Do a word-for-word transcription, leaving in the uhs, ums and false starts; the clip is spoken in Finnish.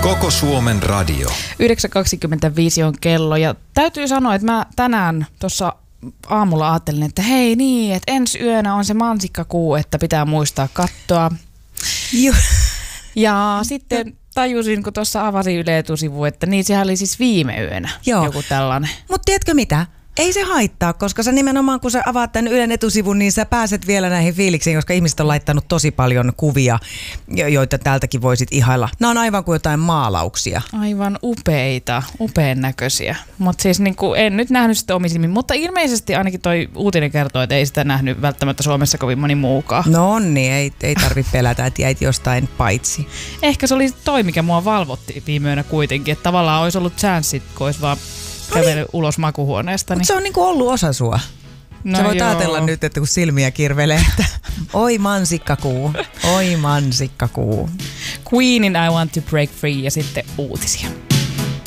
Koko Suomen radio. yhdeksän kaksikymmentäviisi on kello ja täytyy sanoa, että mä tänään tuossa aamulla ajattelin, että hei niin, että ensi yönä on se mansikkakuu, että pitää muistaa katsoa. Joo. Ja sitten tajusin, kun tuossa avasin Yle Etusivu, että niin sehän oli siis viime yönä. Joo. Joku tällainen. Mutta tiedätkö mitä? Ei se haittaa, koska sä nimenomaan kun sä avaat tämän Ylen etusivun, niin sä pääset vielä näihin fiiliksiin, koska ihmiset on laittanut tosi paljon kuvia, joita täältäkin voisit ihailla. Nämä on aivan kuin jotain maalauksia. Aivan upeita, upean näköisiä. Mutta siis niinku, en nyt nähnyt sitä omin silmin, mutta ilmeisesti ainakin toi uutinen kertoo, että ei sitä nähnyt välttämättä Suomessa kovin moni muukaan. No on niin, ei, ei tarvitse pelätä, että jäit jostain paitsi. Ehkä se oli toi, mikä mua valvotti viime yönä kuitenkin, että tavallaan olisi ollut chanssit, kun olisi vaan kävely no niin. ulos makuhuoneesta. Mutta se on niinku ollut osa sua. No sä voit joo. ajatella nyt, että kun silmiä kirvelee, että oi mansikkakuu, oi mansikkakuu. Queenin I Want to Break Free ja sitten uutisia.